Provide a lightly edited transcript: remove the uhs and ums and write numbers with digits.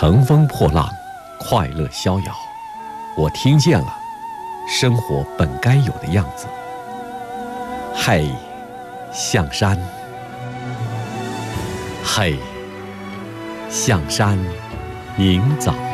乘风破浪，快乐逍遥。我听见了生活本该有的样子。嘿，象山，嘿，象山明早。